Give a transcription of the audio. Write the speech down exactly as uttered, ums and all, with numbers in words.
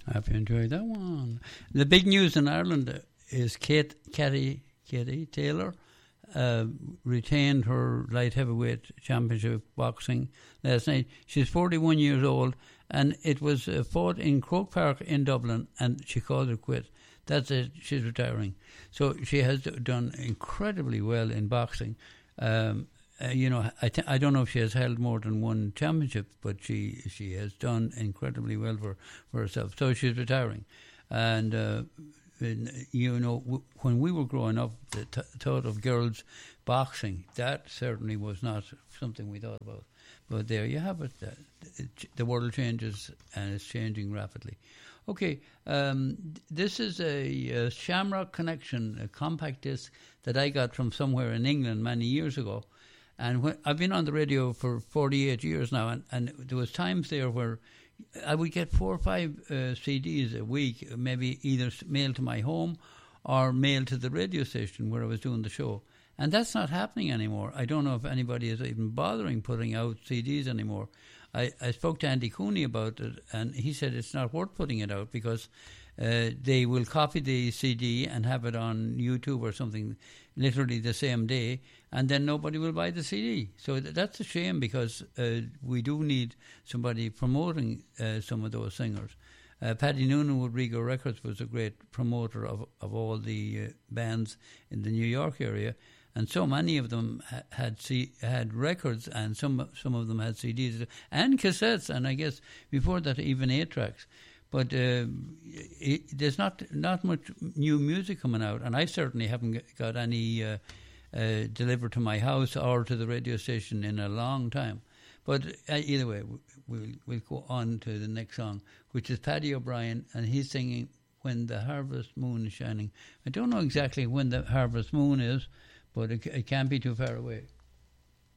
I hope you enjoyed that one. The big news in Ireland is Kate, Katie, Katie Taylor uh, retained her light heavyweight championship boxing last night. She's forty-one years old, and it was uh, fought in Croke Park in Dublin, and she called it quit. That's it. She's retiring. So she has done incredibly well in boxing. Um, uh, you know, I, th- I don't know if she has held more than one championship, but she she has done incredibly well for, for herself. So she's retiring. And, uh, in, you know, w- when we were growing up, the t- thought of girls boxing, that certainly was not something we thought about. But there you have it. Uh, it the world changes, and it's changing rapidly. Okay, um, this is a, a Shamrock Connection, a compact disc that I got from somewhere in England many years ago. And when, I've been on the radio for forty-eight years now, and, and there was times there where I would get four or five uh, C Ds a week, maybe either mailed to my home or mailed to the radio station where I was doing the show. And that's not happening anymore. I don't know if anybody is even bothering putting out C Ds anymore. I, I spoke to Andy Cooney about it, and he said it's not worth putting it out because uh, they will copy the C D and have it on YouTube or something literally the same day, and then nobody will buy the C D. So th- that's a shame because uh, we do need somebody promoting uh, some of those singers. Uh, Paddy Noonan with Rigo Records was a great promoter of, of all the uh, bands in the New York area. And so many of them ha- had C- had records, and some some of them had C Ds and cassettes, and I guess before that even eight tracks. But uh, it, there's not not much new music coming out, and I certainly haven't got any uh, uh, delivered to my house or to the radio station in a long time. But uh, either way, we'll we'll go on to the next song, which is Paddy O'Brien, and he's singing "When the Harvest Moon is Shining." I don't know exactly when the harvest moon is, but it, it can't be too far away.